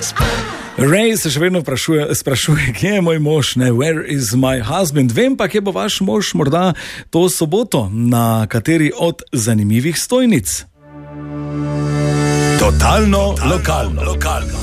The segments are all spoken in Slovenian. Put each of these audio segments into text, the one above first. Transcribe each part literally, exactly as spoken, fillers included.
Ray se še vedno sprašuje, sprašuje, kje je moj mož, ne, where is my husband. Vem pa, kje bo vaš mož morda to soboto, na kateri od zanimivih stojnic. Totalno, Totalno lokalno. lokalno.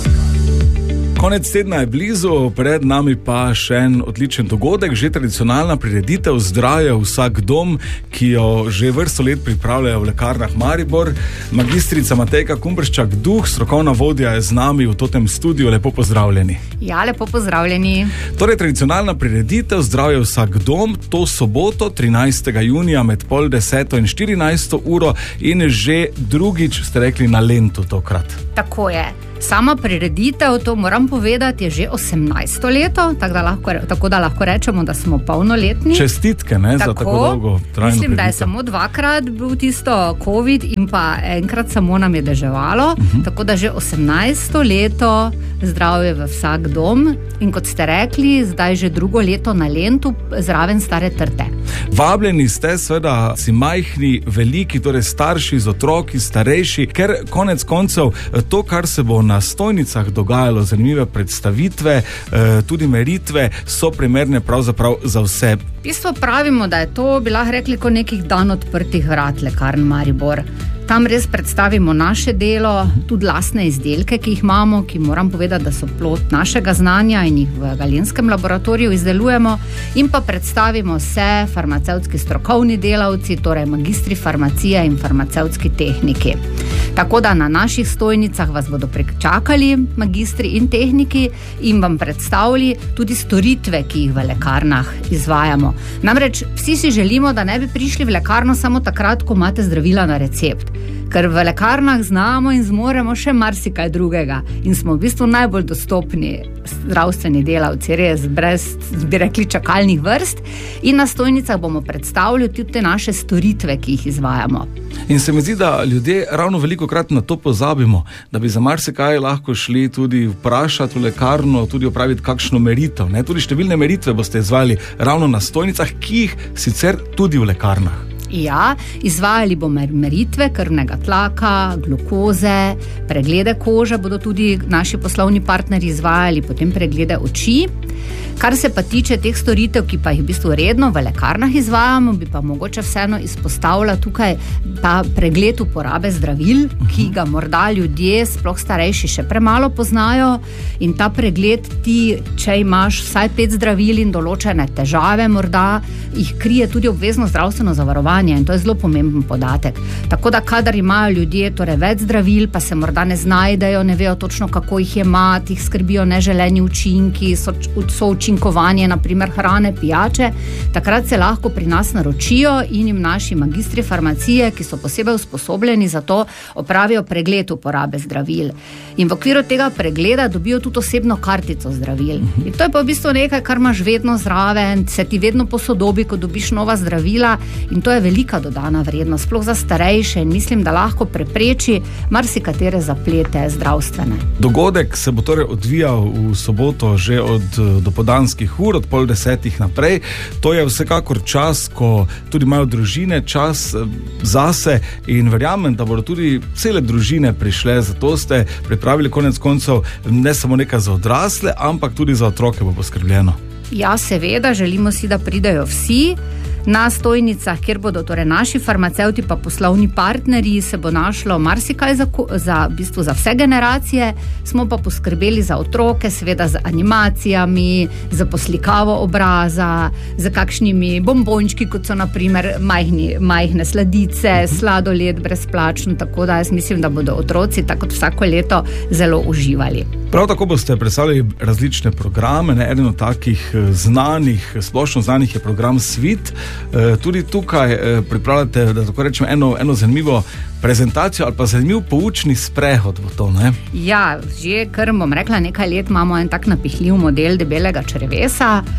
Konec tedna je blizu, pred nami pa še en odličen dogodek, že tradicionalna prireditev Zdravje vsak dom, ki jo že vrsto let pripravljajo v lekarnah Maribor. Magistrica Matejka Kumbrščak-Duh, strokovna vodja, je z nami v totem studiu. Lepo pozdravljeni. Ja, lepo pozdravljeni. Torej, tradicionalna prireditev Zdravje vsak dom, to soboto, trinajstega junija med pol deseto in štirinajsto uro in že drugič, ste rekli, na Lentu tokrat. Tako je. Sama prireditev, to moram povedati, je že osemnajsto leto, tako da lahko, tako da lahko rečemo, da smo polnoletni. Čestitke, ne, tako, za tako dolgo trajno mislim, prireditev. Da je samo dvakrat bil tisto COVID in pa enkrat samo nam je deževalo, uh-huh. Tako da že osemnajsto leto Zdravje v vsak dom in kot ste rekli, zdaj že drugo leto na Lentu zraven Stare trte. Vabljeni ste, seveda, si majhni, veliki, torej starši z otroki, starejši, ker konec koncev to, kar se bo na stojnicah dogajalo, zanimive predstavitve, tudi meritve, so primerne pravzaprav za vse. V bistvu pravimo, da je to, bi lahko rekli, kot nekih dan odprtih vrat lekarn Maribor. Tam res predstavimo naše delo, tudi lastne izdelke, ki jih imamo, ki moram povedati, da so plod našega znanja in jih v Galenskem laboratoriju izdelujemo, in pa predstavimo vse farmacevtski strokovni delavci, torej magistri farmacije in farmacevtski tehniki. Tako da na naših stojnicah vas bodo pričakali magistri in tehniki in vam predstavili tudi storitve, ki jih v lekarnah izvajamo. Namreč vsi si želimo, da ne bi prišli v lekarno samo takrat, ko imate zdravila na recept. Ker v lekarnah znamo in zmoremo še marsikaj drugega in smo v bistvu najbolj dostopni zdravstveni delavci, res brez, bi rekli, čakalnih vrst, in na stojnicah bomo predstavili tudi te naše storitve, ki jih izvajamo. In se mi zdi, da ljudje ravno velikokrat na to pozabimo, da bi za marsikaj lahko šli tudi vprašati v lekarno, tudi opraviti kakšno meritev, ne? Tudi številne meritve boste izvajali ravno na stojnicah, ki jih sicer tudi v lekarnah. Ja, izvajali bomo meritve krvnega tlaka, glukoze, preglede kože bodo tudi naši poslovni partnerji izvajali, potem preglede oči. Kar se pa tiče teh storitev, ki pa jih v bistvu redno v lekarnah izvajamo, bi pa mogoče vseeno izpostavila tukaj pa pregled uporabe zdravil, ki ga morda ljudje, sploh starejši, še premalo poznajo, in ta pregled ti, če imaš vsaj pet zdravil in določene težave, morda jih krije tudi obvezno zdravstveno zavarovanje, in to je zelo pomemben podatek. Tako da kadar imajo ljudje torej več zdravil, pa se morda ne znajdejo, ne vejo točno, kako jih jemati, jih skrbijo neželeni učinki, so, so učinkovanje, naprimer hrane, pijače, takrat se lahko pri nas naročijo in jim naši magistri farmacije, ki so posebej usposobljeni za to, opravijo pregled uporabe zdravil. In v okviru tega pregleda dobijo tudi osebno kartico zdravil. In to je pa v bistvu nekaj, kar imaš vedno zraven, se ti vedno posodobi, ko dobiš nova zdravila, in to je velika dodana vrednost, sploh za starejše, in mislim, da lahko prepreči marsikatere zaplete zdravstvene. Dogodek se bo torej odvijal v soboto že od dopoldanskih ur, od pol desetih naprej. To je vsekakor čas, ko tudi imajo družine čas zase, in verjamem, da bodo tudi cele družine prišle, zato ste pripravili konec koncev ne samo nekaj za odrasle, ampak tudi za otroke bo poskrbljeno. Ja, seveda, želimo si, da pridejo vsi. Na stojnicah, kjer bodo torej naši farmacevti pa poslovni partnerji, se bo našlo marsikaj za, za, v bistvu za vse generacije, smo pa poskrbeli za otroke, seveda z animacijami, za poslikavo obraza, za kakšnimi bombončki, kot so naprimer majhni, majhne sladice, sladoled brezplačno, tako da jaz mislim, da bodo otroci tako kot vsako leto zelo uživali. Prav tako boste predstavili različne programe, ne? Eden od takih znanih, splošno znanih je program Svit. E, tudi tukaj e, pripravljate, da tako rečem, eno, eno zanimivo prezentacijo ali pa zanimiv poučni sprehod bo to, ne? Ja, že kar bom rekla, nekaj let imamo en tak napihljiv model debelega črevesa,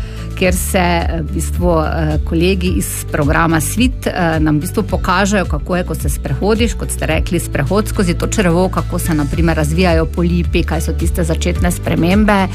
kjer se v bistvu kolegi iz programa Svit nam v bistvu pokažejo, kako je, ko se sprehodiš, kot ste rekli, sprehod skozi to črevo, kako se na primer razvijajo polipi, kaj so tiste začetne spremembe.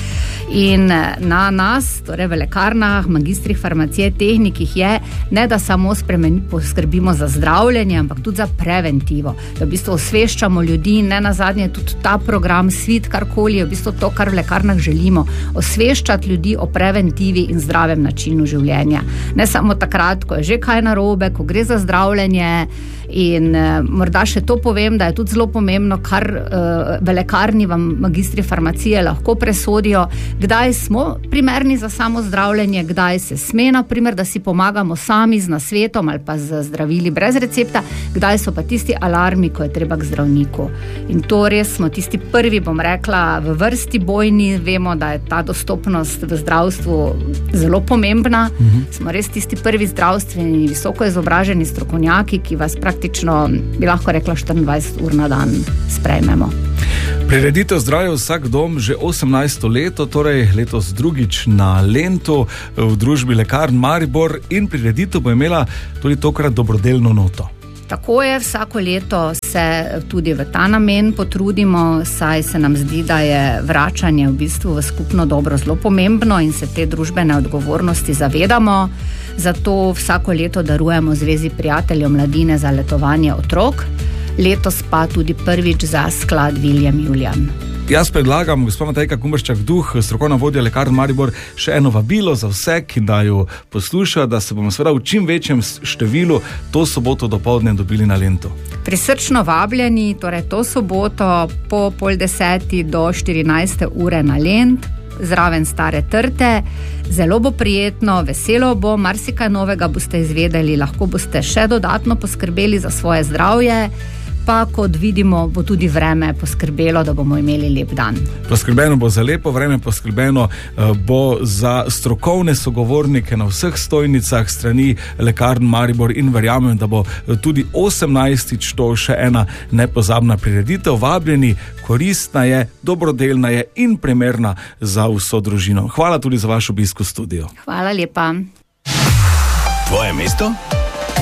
In na nas, torej v lekarnah, magistrih farmacije, tehnikih je, ne da samo spremeni, poskrbimo za zdravljenje, ampak tudi za preventivo. Da v bistvu osveščamo ljudi, ne nazadnje tudi ta program Svit, karkoli je v bistvu to, kar v lekarnah želimo. Osveščati ljudi o preventivi in zdravem načinu življenja. Ne samo takrat, ko je že kaj narobe, ko gre za zdravljenje. In uh, morda še to povem, da je tudi zelo pomembno, kar uh, v lekarni vam magistri farmacije lahko presodijo, kdaj smo primerni za samo zdravljenje, kdaj se sme, na primer, da si pomagamo sami z nasvetom ali pa z zdravili brez recepta, kdaj so pa tisti alarmi, ko je treba k zdravniku. In to res smo tisti prvi, bom rekla, v vrsti bojni, vemo, da je ta dostopnost v zdravstvu zelo pomembna. Mhm. Smo res tisti prvi zdravstveni, visoko izobraženi strokovnjaki, ki vas praktično praktično, bi lahko rekla, štiriindvajset ur na dan sprejmemo. Prireditev Zdravje vsak dom že osemnajsto leto, torej letos drugič na Lentu v družbi Lekarn Maribor, in prireditev bo imela tudi tokrat dobrodelno noto. Tako je, vsako leto se tudi v ta namen potrudimo, saj se nam zdi, da je vračanje v bistvu v skupno dobro zelo pomembno in se te družbene odgovornosti zavedamo. Zato vsako leto darujemo Zvezi prijateljev mladine za letovanje otrok, letos pa tudi prvič za sklad Viljem Julijan. Jaz predlagam, gospod Matejka Kumrščak-Duh, strokovna vodja Lekarn Maribor, še eno vabilo za vse, ki da jo posluša, da se bomo seveda v čim večjem številu to soboto dopoldne dobili na Lentu. Prisrčno vabljeni, torej to soboto po pol deseti do štirinajste ure na Lent, zraven Stare trte. Zelo bo prijetno, veselo bo, marsikaj novega boste izvedeli, lahko boste še dodatno poskrbeli za svoje zdravje, pa kot vidimo, bo tudi vreme poskrbelo, da bomo imeli lep dan. Poskrbeno bo za lepo vreme, poskrbeno bo za strokovne sogovornike na vseh stojnicah strani Lekarn Maribor in verjamem, da bo tudi osemnajstič to še ena nepozabna prireditev. Vabljeni, koristna je, dobrodelna je in primerna za vso družino. Hvala tudi za vaš obisk v studiu. Hvala lepa. Tvoje mesto?